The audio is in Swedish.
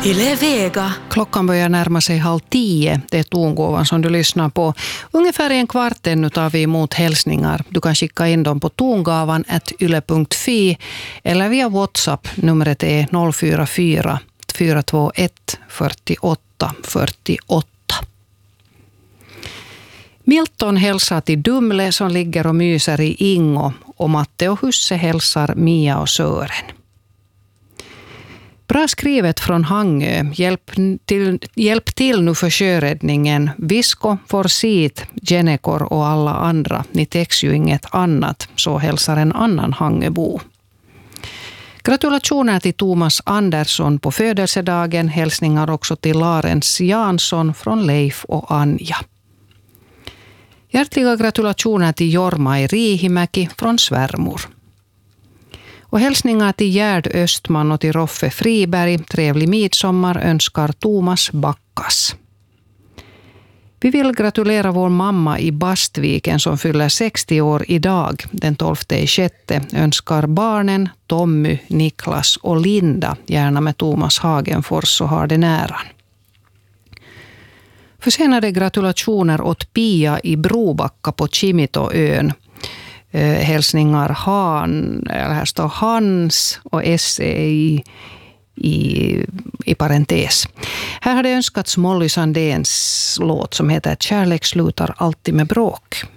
Yle Vega. Klockan börjar närma sig 9:30. Det är tongåvan som du lyssnar på. Ungefär i en kvart ännu tar vi emot hälsningar. Du kan skicka in dem på tongavan@yle.fi eller via WhatsApp. Numret är 044 421 48 48. Milton hälsar till Dumle som ligger och myser i Ingo, och Matte och Husse hälsar Mia och Sören. Bra skrivet från Hangö. Hjälp till nu för sjöräddningen. Visko, Forsit, Genekor och alla andra. Ni täcks ju inget annat, så hälsar en annan Hangöbo. Gratulationer till Thomas Andersson på födelsedagen. Hälsningar också till Larens Jansson från Leif och Anja. Hjärtliga gratulationer till Jorma i Riihimäki från svärmor. Och hälsningar till Gerd Östman och till Roffe Friberg. Trevlig midsommar önskar Thomas Backas. Vi vill gratulera vår mamma i Bastviken som fyller 60 år idag. Den 12/6 önskar barnen Tommy, Niklas och Linda, gärna med Thomas Hagenfors, och har det nära. Försenade gratulationer åt Pia i Brobacka på Kimitoön. Hälsningar här står Hans och S i parentes. Här har det önskats Molly Sandéns låt som heter Kärlek slutar alltid med bråk.